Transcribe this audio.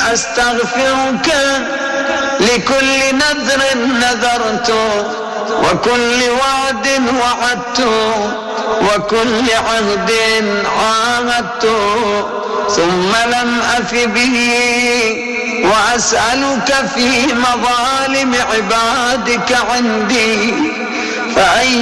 أستغفرك لكل نذر نذرته وكل وعد وعدته وكل عهد عاهدته ثم لم أف به وأسألك في مظالم عبادك عندي فأي